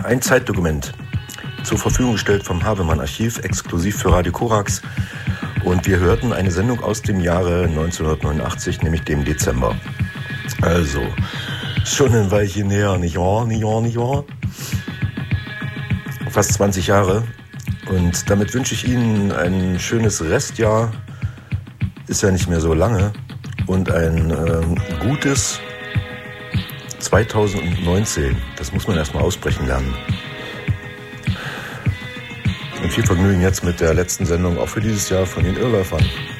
Ein Zeitdokument, zur Verfügung gestellt vom Havemann-Archiv, exklusiv für Radio Korax. Und wir hörten eine Sendung aus dem Jahre 1989, nämlich dem Dezember. Also, schon ein Weilchen näher, nicht wahr? Fast 20 Jahre. Und damit wünsche ich Ihnen ein schönes Restjahr. Ist ja nicht mehr so lange. Und ein gutes 2019. Das muss man erstmal aussprechen lernen. Und viel Vergnügen jetzt mit der letzten Sendung, auch für dieses Jahr, von den Irrläufern.